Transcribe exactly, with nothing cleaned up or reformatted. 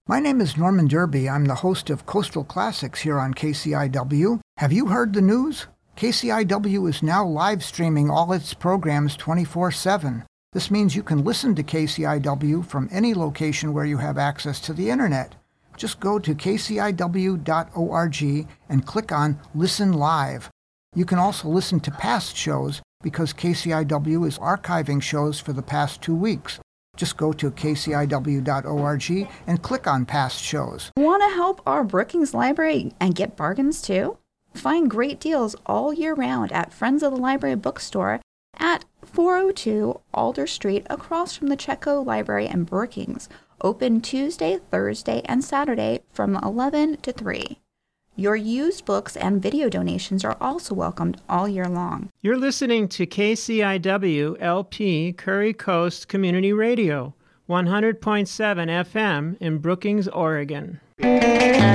My name is Norman Derby. I'm the host of Coastal Classics here on K C I W. Have you heard the news? K C I W is now live streaming all its programs twenty-four seven. This means you can listen to K C I W from any location where you have access to the internet. Just go to k c i w dot org and click on Listen Live. You can also listen to past shows because K C I W is archiving shows for the past two weeks. Just go to k c i w dot org and click on past shows. Want to help our Brookings Library and get bargains too? Find great deals all year round at Friends of the Library bookstore at four oh two Alder Street across from the Chetco Library in Brookings. Open Tuesday, Thursday, and Saturday from eleven to three. Your used books and video donations are also welcomed all year long. You're listening to K C I W L P Curry Coast Community Radio, one hundred point seven F M in Brookings, Oregon.